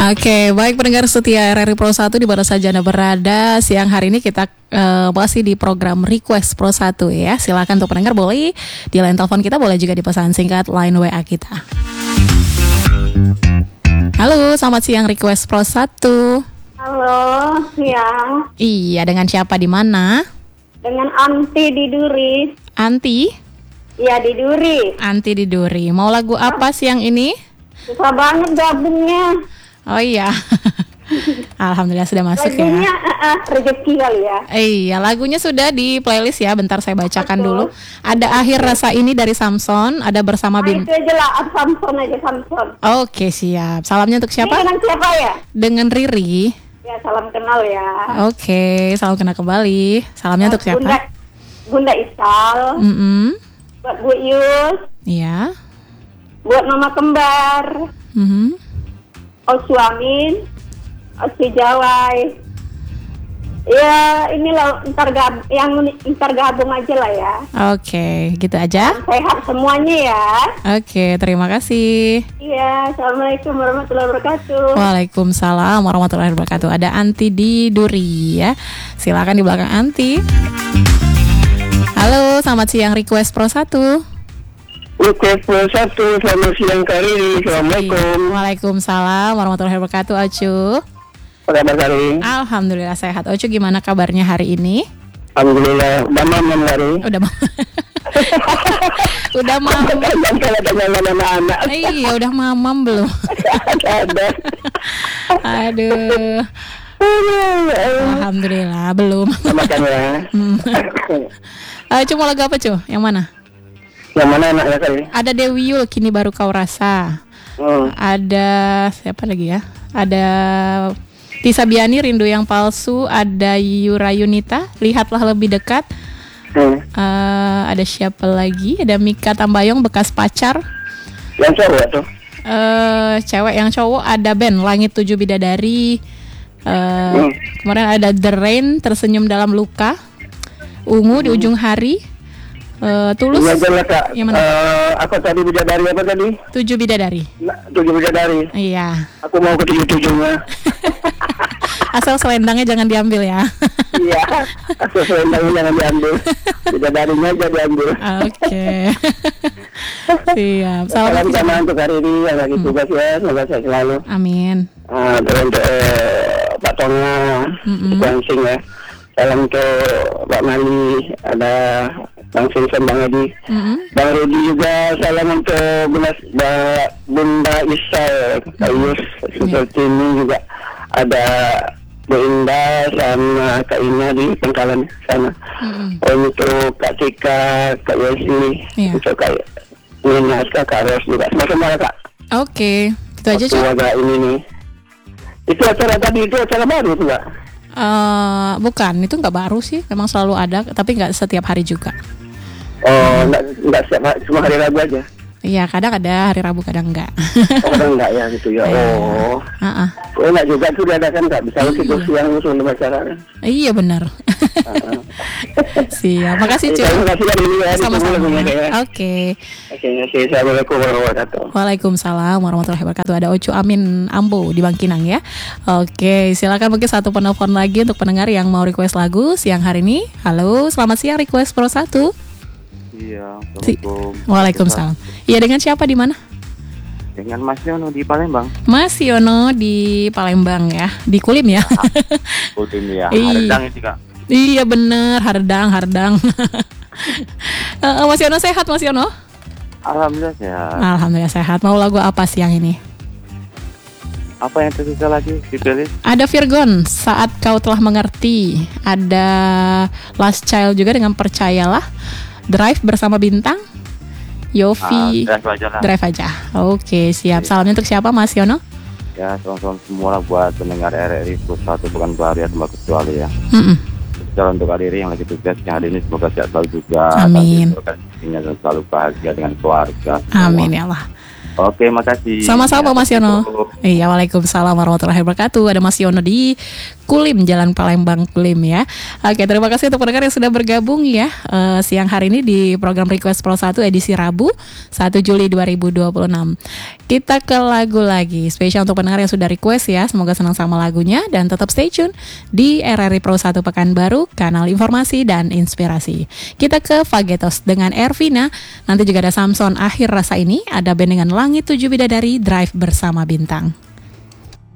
Oke, baik pendengar setia RRI Pro 1 di mana saja Anda berada. Siang hari ini kita masih di program Request Pro 1 ya. Silakan untuk pendengar boleh di line telepon kita, boleh juga di pesan singkat line WA kita. Halo, selamat siang Request Pro 1. Halo, siang. Iya, dengan siapa di mana? Dengan Anti di Duri. Anti? Iya, di Duri. Anti di Duri. Mau lagu apa siang ini? Susah banget gabungnya. Oh iya. Alhamdulillah sudah masuk Lagunya, ya. rezeki kali ya. Iya, lagunya sudah di playlist ya. Bentar saya bacakan Betul. dulu. Ada Akhir Rasa Ini dari Samson, ada Bersama Nah, itu aja lah, Samson aja, Samson. Oke, siap. Salamnya untuk Ini siapa? dengan siapa ya? Dengan Riri. Ya, salam kenal ya. Oke, salam kenal kembali. Salamnya untuk siapa? Bunda Isal. Buat Bu Yus. Iya. Buat Mama Kembar. Osu Amin. Osu Jawai. Ya, inilah ntar gabung aja lah ya. Oke, gitu aja. Sehat semuanya ya. Oke, terima kasih. Iya, assalamualaikum warahmatullahi wabarakatuh. Waalaikumsalam warahmatullahi wabarakatuh. Ada Anti di Duri ya. Silakan di belakang Anti. Halo, selamat siang Request Pro 1. Request Pro 1, selamat siang Kari. Assalamualaikum. Waalaikumsalam warahmatullahi wabarakatuh. Ocu. Apa kabar Kari? Alhamdulillah sehat. Ocu, gimana kabarnya hari ini? Alhamdulillah, udah mamam Kari. Udah udah mamam. Kalau tanya anak-anak. Iya, udah mamam belum? Ada. Aduh. Alhamdulillah belum. Makan ya. Cuma lagu apa cu? Yang mana? Yang mana anaknya Kari? Ada Dewi Yul, Kini Baru Kau Rasa. Ada siapa lagi ya? Ada Tisa Biani, Rindu Yang Palsu. Ada Yura Yunita, Lihatlah Lebih Dekat. Ada siapa lagi? Ada Mika Tambayong, Bekas Pacar. Yang cowok tuh? Cewek. Yang cowok ada Ben, Langit 7 Bidadari. Kemarin ada The Rain, Tersenyum Dalam Luka. Ungu, Di Ujung Hari. Tulus. Iya jelas Kak. Yang mana? Apa tadi bidadari apa tadi? 7 Bidadari. 7 bidadari. Iya. Aku mau ke 7-7-nya. Asal selendangnya jangan diambil ya. Iya. Asal selendangnya jangan diambil. Bidadarinya aja diambil. Oke. Siap. Salam Salam sama untuk hari ini yang lagi tugas ya. Semoga saya selalu. Amin. Dan untuk Pak Tonga, Langsing ya. Salam ke Pak Mali, ada Langsing sama Bang Edi. Bang Rudi juga salam untuk Bunda Isal, Kak Yus, seperti ini juga ada Bu Indah sama Kak Ina di Pengkalan sana. Untuk Kak Tika, Kak Yesi, untuk Kak Nina, Kak Ros juga. Semua Kak. Oke, itu aja cu. Keluarga ini nih. Itu acara tadi, itu acara baru tuh Kak? Bukan, itu nggak baru sih. Memang selalu ada, tapi nggak setiap hari juga. Oh, nggak setiap hari, cuma hari Rabu aja? Iya, kadang ada hari Rabu, kadang enggak. Kadang enggak ya gitu ya. Oh. Enak juga tuh diadakan Kak. Bisa tidur siang langsung masyarakat. Iya benar. Siap, makasih cu. Terima kasih hari ini ya. Sama-sama. Oke. Assalamualaikum warahmatullahi wabarakatuh. Waalaikumsalam warahmatullahi wabarakatuh. Ada Ocu Amin Ambo di Bangkinang ya. Oke, silakan mungkin satu penelpon lagi untuk pendengar yang mau request lagu siang hari ini. Halo, selamat siang Request Pro 1. Iya, Assalamualaikum. Waalaikumsalam. Iya, dengan siapa di mana? Dengan Mas Yono di Palembang. Mas Yono di Palembang ya, di Kulim ya. Kulim ya. Iya. Hardang itu Kak. Iya bener, Hardang. Mas Yono sehat Mas Yono? Alhamdulillah sehat. Alhamdulillah sehat. Mau lagu apa siang ini? Apa yang tersisa lagi di playlist? Ada Virgon, Saat Kau Telah Mengerti. Ada Last Child juga dengan Percayalah. Drive bersama Bintang. Yofi. Drive aja. Oke, siap. Salamnya untuk siapa Mas Yono? Ya, salam semua lah buat pendengar RRI Pro 1 bukan baru ya, tempat kecuali ya. Salam untuk Adiri yang lagi tugas yang hari ini, semoga sehat selalu juga. Amin. Semoga dan selalu bahagia dengan keluarga. Amin ya Allah. Oke, makasih. Sama-sama Mas Yono. Iya, waalaikumsalam warahmatullahi wabarakatuh. Ada Mas Yono di Kulim, Jalan Palembang Kulim ya. Oke, terima kasih untuk pendengar yang sudah bergabung ya siang hari ini di program Request Pro 1 edisi Rabu 1 Juli 2026. Kita ke lagu lagi, spesial untuk pendengar yang sudah request ya. Semoga senang sama lagunya dan tetap stay tune di RRI Pro 1 Pekanbaru, kanal informasi dan inspirasi. Kita ke Fagetos dengan Ervina. Nanti juga ada Samson Akhir Rasa Ini, ada band dengan Langit 7 Bidadari, Drive Bersama Bintang.